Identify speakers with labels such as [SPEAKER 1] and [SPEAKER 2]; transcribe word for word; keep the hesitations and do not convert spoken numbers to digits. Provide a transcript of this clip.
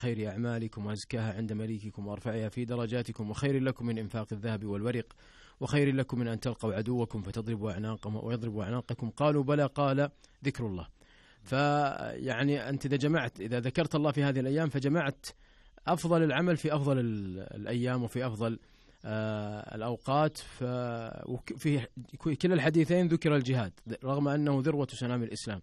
[SPEAKER 1] خير أعمالكم وأزكاها عند مليككم وأرفعها في درجاتكم، وخير لكم من إنفاق الذهب والورق، وخير لكم من أن تلقوا عدوكم فتضربوا أعناقهم ويضربوا أعناقكم. قالوا بلى، قال ذكر الله. فيعني أنت إذا جمعت إذا ذكرت الله في هذه الأيام فجمعت أفضل العمل في أفضل الأيام وفي أفضل آه الأوقات. ففي كلا الحديثين ذكر الجهاد رغم أنه ذروة سنام الإسلام،